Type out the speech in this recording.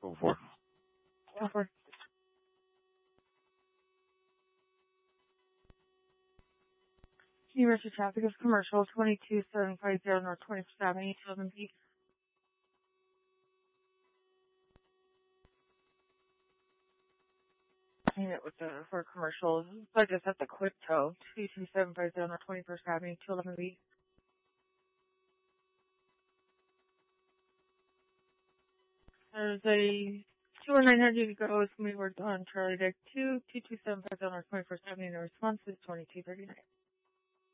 4. Over. University traffic is commercial 22750 North 21st Avenue, 11 feet. It with for commercial. So I just have the quick tow. 22750 North 21st Avenue, 211 feet. There's a 20900 to go. It's going to be worked on Charlie Deck 2, 22750 North 21st Avenue. The response is 2239.